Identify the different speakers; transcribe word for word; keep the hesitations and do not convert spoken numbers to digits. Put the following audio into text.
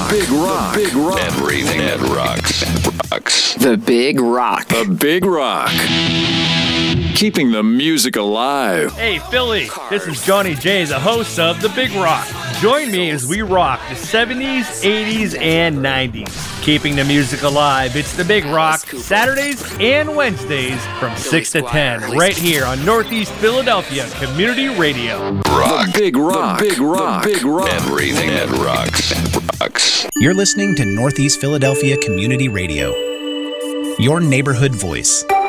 Speaker 1: Big Rock. The Big Rock.
Speaker 2: Everything that rocks. Rocks.
Speaker 3: The Big Rock.
Speaker 1: The Big Rock. Keeping the music alive.
Speaker 4: Hey, Philly, this is Johnny J, the host of The Big Rock. Join me as we rock the seventies, eighties, and nineties. Keeping the music alive, it's The Big Rock, Saturdays and Wednesdays from six to ten, right here on Northeast Philadelphia Community Radio.
Speaker 2: Rock.
Speaker 1: The Big Rock. The Big Rock. The Big Rock.
Speaker 2: Everything that rocks. Rocks.
Speaker 5: You're listening to Northeast Philadelphia Community Radio, your neighborhood voice.